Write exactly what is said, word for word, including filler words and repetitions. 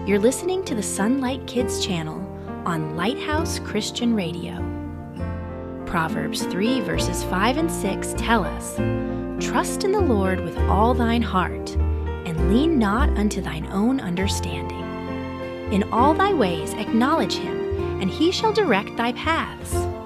You're listening to the Sunlight Kids channel on Lighthouse Christian Radio. Proverbs three verses five and six tell us, "Trust in the Lord with all thine heart, and lean not unto thine own understanding. In all thy ways acknowledge him, and he shall direct thy paths.